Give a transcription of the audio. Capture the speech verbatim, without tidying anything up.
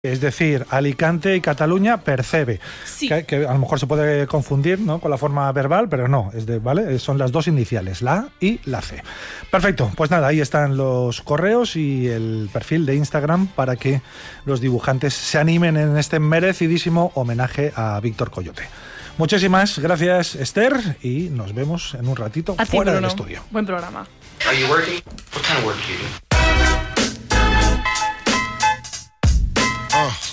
Es decir, Alicante y Cataluña, Percebe. Sí. Que, que a lo mejor se puede confundir, ¿no?, con la forma verbal, pero no, es de, ¿vale? Son las dos iniciales, la A y la C. Perfecto, pues nada, ahí están los correos y el perfil de Instagram para que los dibujantes se animen en este merecidísimo homenaje a Víctor Coyote. Muchísimas gracias, Esther, y nos vemos en un ratito A ti, fuera Bruno. del estudio. Buen programa. Are you working? What kind of work do you do? Uh.